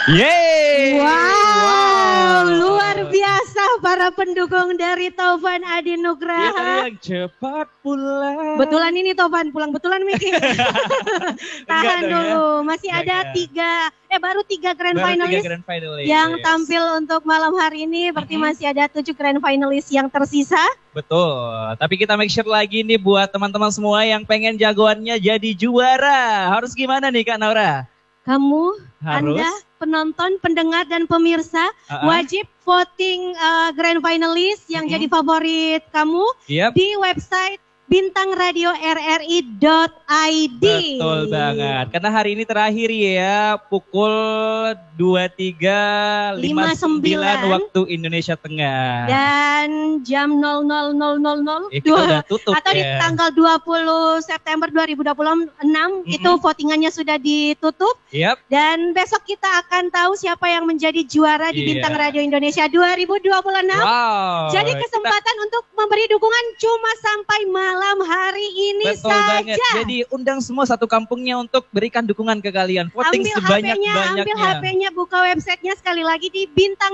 Yeay. Wow, luar biasa para pendukung dari Taufan Adi Dia tadi Nugraha. yang cepat pulang. Betulan ini Taufan, pulang betulan Miki. Tahan dong ya. dulu, masih ada Enggak. baru tiga grand Baru finalis tiga grand finalis. yang tampil untuk malam hari ini. Berarti masih ada 7 grand finalis yang tersisa. Betul, tapi kita make sure lagi nih buat teman-teman semua yang pengen jagoannya jadi juara. Harus gimana nih Kak Naura? Kamu, Harus. Anda, penonton, pendengar, dan pemirsa wajib voting grand finalis yang jadi favorit kamu Yep. di website bintangradio.rri.id. Betul banget, karena hari ini terakhir ya pukul 23.59 waktu Indonesia Tengah. Dan jam 00.000 Kita udah tutup atau di ya. tanggal 20 September 2026 itu votingannya sudah ditutup. Yep. Dan besok kita akan tahu siapa yang menjadi juara di Bintang Radio Indonesia 2026. Wow. Jadi kesempatan untuk memberi dukungan cuma sampai malam hari ini Betul saja. banget. Jadi undang semua satu kampungnya untuk berikan dukungan ke kalian. Voting sebanyak-banyaknya. Ambil HP-nya, buka websitenya sekali lagi di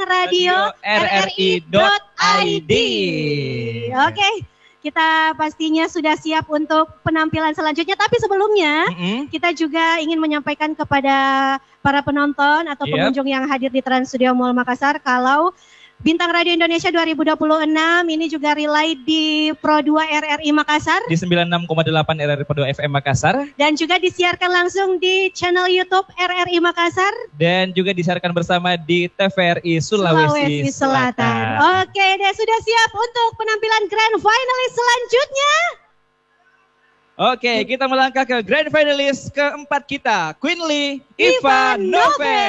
bintangradio.rri.id. Oke, kita pastinya sudah siap untuk penampilan selanjutnya. Tapi sebelumnya kita juga ingin menyampaikan kepada para penonton atau pengunjung yang hadir di Trans Studio Mall Makassar kalau Bintang Radio Indonesia 2026 ini juga relay di Pro 2 RRI Makassar. Di 96,8 RRI Pro 2 FM Makassar. Dan juga disiarkan langsung di channel YouTube RRI Makassar. Dan juga disiarkan bersama di TVRI Sulawesi Selatan. Oke deh, sudah siap untuk penampilan grand finalis selanjutnya. Oke, kita melangkah ke grand finalis keempat kita. Queenly Ivanove.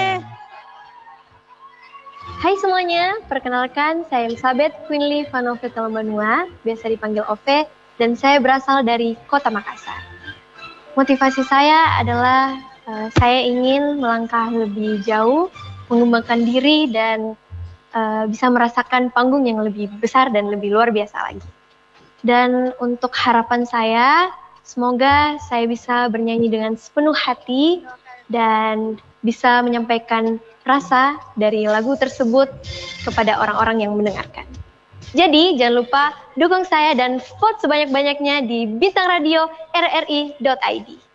Hai semuanya, perkenalkan saya Elizabeth Queenly Ivanove Telembanua, biasa dipanggil Ove, dan saya berasal dari Kota Makassar. Motivasi saya adalah saya ingin melangkah lebih jauh, mengembangkan diri, dan bisa merasakan panggung yang lebih besar dan lebih luar biasa lagi. Dan untuk harapan saya, semoga saya bisa bernyanyi dengan sepenuh hati dan bisa menyampaikan rasa dari lagu tersebut kepada orang-orang yang mendengarkan. Jadi jangan lupa dukung saya dan vote sebanyak-banyaknya di Bintang Radio RRI.id.